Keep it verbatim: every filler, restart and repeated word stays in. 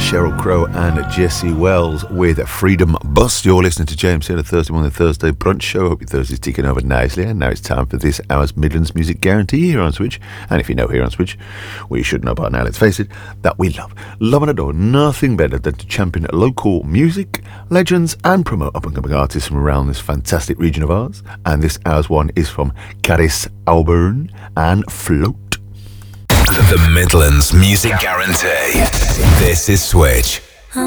Sheryl Crow and Jesse Wells with Freedom Bus. You're listening to James here, the Thursday morning Thursday brunch show. Hope your Thursday's ticking over nicely, and now it's time for this hour's Midlands Music Guarantee here on Switch. And if you know here on Switch, well, you should know by now, let's face it, that we love, love and adore nothing better than to champion local music, legends, and promote up-and-coming artists from around this fantastic region of ours. And this hour's one is from Caris Auburn and Float. The Midlands Music Guarantee. This is Switch.